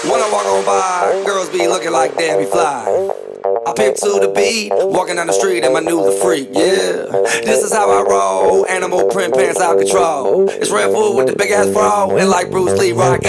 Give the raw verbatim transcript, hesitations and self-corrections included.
When I walk on by, girls be looking like Debbie Fly. I pimp to the beat, walking down the street and my new the freak, yeah. This is how I roll, animal print pants out control. It's Red Food with the big ass fro, and like Bruce Lee rock